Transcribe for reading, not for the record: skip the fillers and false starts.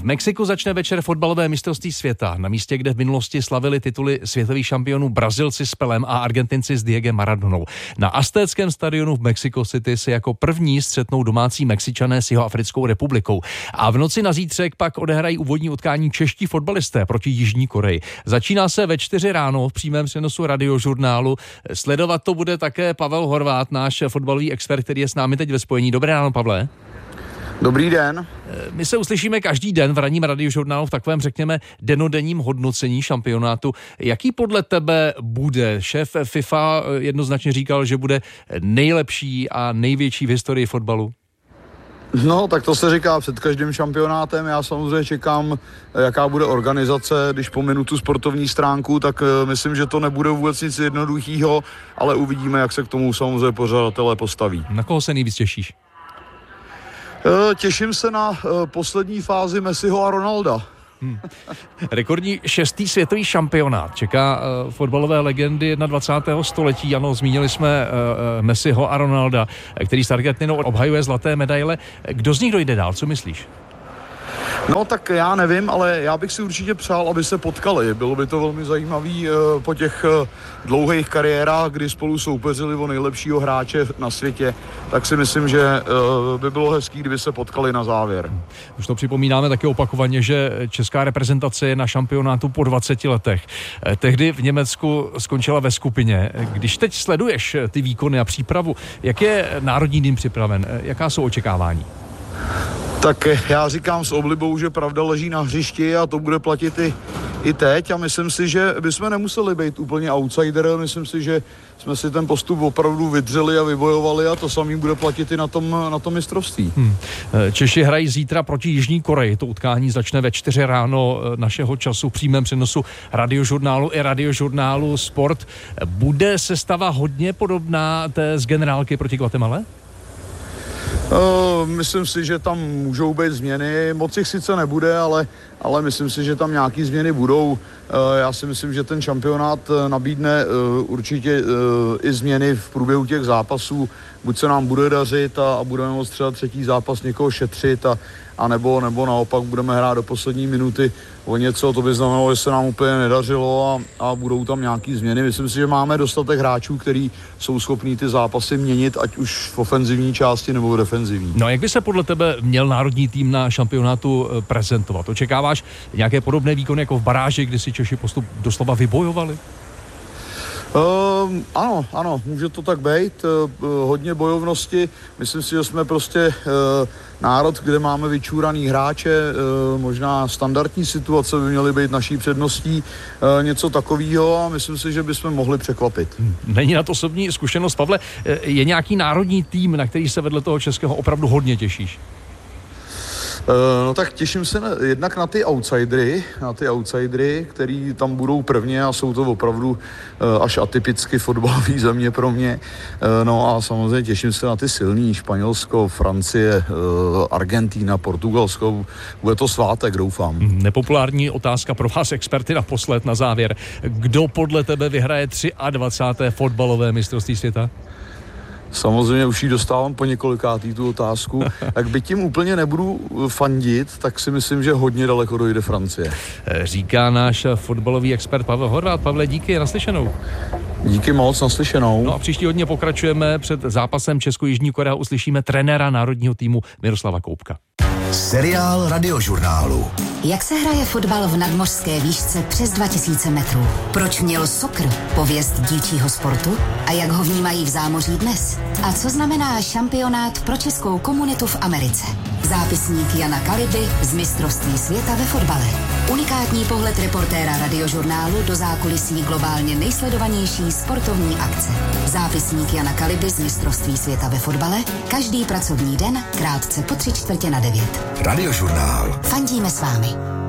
Mexiku začne večer fotbalové mistrovství světa. Na místě, kde v minulosti slavili tituly světových šampionů Brazilci s Pelem a Argentinci s Diegem Maradonou. Na Aztéckém stadionu v Mexico City se jako první střetnou domácí Mexičané s Jihoafrickou republikou. A v noci na zítřek pak odehrají úvodní utkání čeští fotbalisté proti Jižní Koreji. Začíná se ve 4 ráno v přímém přenosu Radiožurnálu. Sledovat to bude také Pavel Horváth, náš fotbalový expert, který je s námi teď ve spojení. Dobré ráno, Pavle. Dobrý den. My se uslyšíme každý den v ranním Radiožurnálu v takovém, řekněme, denodenním hodnocení šampionátu. Jaký podle tebe bude? Šéf FIFA jednoznačně říkal, že bude nejlepší a největší v historii fotbalu. No, tak to se říká před každým šampionátem. Já samozřejmě čekám, jaká bude organizace. Když pominu tu sportovní stránku, tak myslím, že to nebude vůbec nic jednoduchého, ale uvidíme, jak se k tomu samozřejmě pořadatelé postaví. Na koho se nejvíc těšíš? Těším se na poslední fázi Messiho a Ronalda. Rekordní 6. světový šampionát čeká fotbalové legendy 21. století. Ano, zmínili jsme Messiho a Ronalda, který s Argentinou obhajuje zlaté medaile. Kdo z nich dojde dál? Co myslíš? No tak já nevím, ale já bych si určitě přál, aby se potkali. Bylo by to velmi zajímavý po těch dlouhých kariérách, kdy spolu soupeřili o nejlepšího hráče na světě, tak si myslím, že by bylo hezký, kdyby se potkali na závěr. Už to připomínáme taky opakovaně, že česká reprezentace je na šampionátu po 20 letech. Tehdy v Německu skončila ve skupině. Když teď sleduješ ty výkony a přípravu, jak je národní tým připraven? Jaká jsou očekávání? Tak já říkám s oblibou, že pravda leží na hřišti a to bude platit i teď a myslím si, že bychom nemuseli být úplně outsider, myslím si, že jsme si ten postup opravdu vydřeli a vybojovali a to samý bude platit i na tom mistrovství. Češi hrají zítra proti Jižní Koreji, to utkání začne ve 4 ráno našeho času v přímém přenosu Radiožurnálu i Radiožurnálu Sport. Bude sestava hodně podobná té z generálky proti Guatemale? Myslím si, že tam můžou být změny, moc jich sice nebude, ale myslím si, že tam nějaký změny budou. Já si myslím, že ten šampionát nabídne určitě i změny v průběhu těch zápasů. Buď se nám bude dařit a budeme moct třeba třetí zápas někoho šetřit a nebo naopak budeme hrát do poslední minuty o něco, to by znamenalo, že se nám úplně nedařilo a budou tam nějaký změny. Myslím si, že máme dostatek hráčů, kteří jsou schopní ty zápasy měnit, ať už v ofenzivní části nebo v defenzivní. No a jak by se podle tebe měl národní tým na šampionátu prezentovat? Očekáváš nějaké podobné výkony jako v baráži, kdy si Češi postup doslova vybojovali? Ano, může to tak být. Hodně bojovnosti. Myslím si, že jsme prostě národ, kde máme vyčúraný hráče, možná standardní situace by měly být naší předností, něco takového a myslím si, že bychom mohli překvapit. Není na to osobní zkušenost, Pavle. Je nějaký národní tým, na který se vedle toho českého opravdu hodně těšíš? No tak těším se jednak na ty outsidery, který tam budou prvně a jsou to opravdu až atypicky fotbalový země pro mě. No a samozřejmě těším se na ty silný, Španělsko, Francie, Argentína, Portugalsko. Bude to svátek, doufám. Nepopulární otázka pro vás, experty, naposled na závěr. Kdo podle tebe vyhraje 23. fotbalové mistrovství světa? Samozřejmě už ji dostávám po několikátý tu otázku. Tak byť tím úplně nebudu fandit, tak si myslím, že hodně daleko dojde Francie. Říká náš fotbalový expert Pavel Horváth. Pavle, díky, naslyšenou. Díky moc, naslyšenou. No a příští hodně pokračujeme. Před zápasem Česko-Jižní Korea uslyšíme trenéra národního týmu Miroslava Koubka. Seriál Radiožurnálu. Jak se hraje fotbal v nadmořské výšce přes 2000 metrů? Proč měl soccer pověst dívčího sportu? A jak ho vnímají v zámoří dnes? A co znamená šampionát pro českou komunitu v Americe? Zápisník Jana Kaliby z mistrovství světa ve fotbale. Unikátní pohled reportéra Radiožurnálu do zákulisí globálně nejsledovanější sportovní akce. Zápisník Jana Kaliby z mistrovství světa ve fotbale. Každý pracovní den krátce po 8:45. Radiožurnál. Fandíme s vámi.